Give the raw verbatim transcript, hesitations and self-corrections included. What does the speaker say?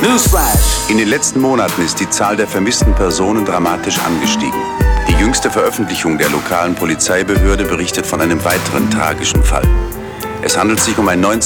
Newsflash! In den letzten Monaten ist die Zahl der vermissten Personen dramatisch angestiegen. Die jüngste Veröffentlichung der lokalen Polizeibehörde berichtet von einem weiteren tragischen Fall. Es handelt sich um ein